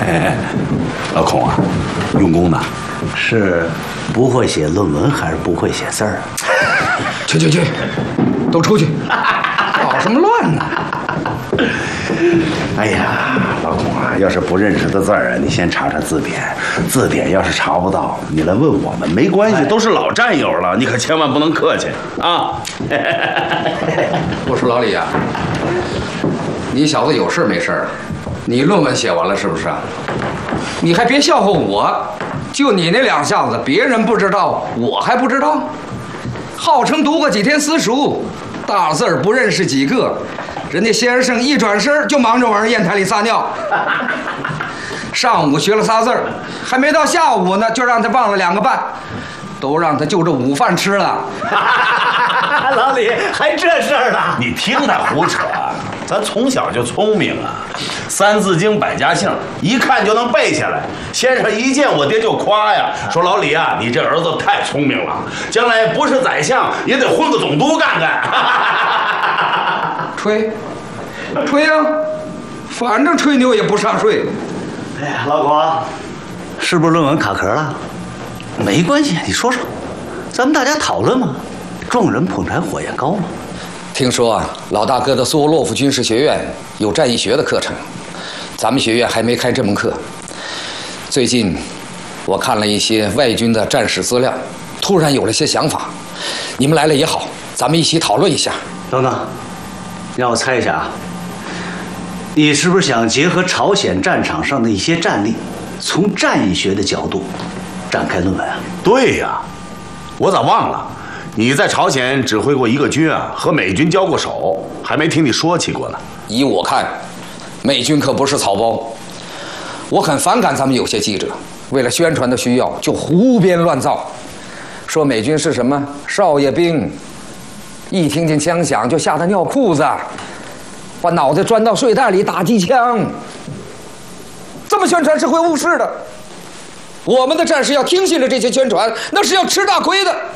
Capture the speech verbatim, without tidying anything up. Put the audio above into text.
哎，老孔啊，用功呢？ 是不会写论文还是不会写字儿？ 去去去，都出去，捣什么乱呢？ 哎呀，老孔啊，要是不认识的字儿啊，你先查查字典。字典要是查不到，你来问我们没关系，都是老战友了，你可千万不能客气啊！ 我说老李啊，你小子有事没事？你论文写完了是不是？你还别笑话我，就你那两下子，别人不知道，我还不知道。号称读过几天私塾，大字儿不认识几个。人家先生一转身就忙着往人砚台里撒尿，上午学了仨字儿，还没到下午呢，就让他忘了两个半，都让他就着午饭吃了。 老李还这事儿呢？ 你听他胡扯，咱从小就聪明啊，三字经百家姓一看就能背下来。先生一见我爹就夸呀，说老李啊，你这儿子太聪明了，将来不是宰相也得混个总督干干。 吹，吹呀、啊，反正吹牛也不上税。 哎呀，老孔，是不是论文卡壳了？没关系，你说说，咱们大家讨论嘛，众人捧柴火焰高嘛。 听说啊，老大哥的苏沃洛夫军事学院有战役学的课程，咱们学院还没开这门课。最近我看了一些外军的战史资料，突然有了些想法。你们来了也好，咱们一起讨论一下。 等等，让我猜一下啊，你是不是想结合朝鲜战场上的一些战例，从战役学的角度展开论文啊？ 对呀，我咋忘了？你在朝鲜指挥过一个军啊，和美军交过手，还没听你说起过呢。 依我看，美军可不是草包。我很反感咱们有些记者为了宣传的需要就胡编乱造，说美军是什么少爷兵，一听见枪响就吓得尿裤子，把脑袋钻到睡袋里打机枪。这么宣传是会误事的。我们的战士要听信了这些宣传，那是要吃大亏的。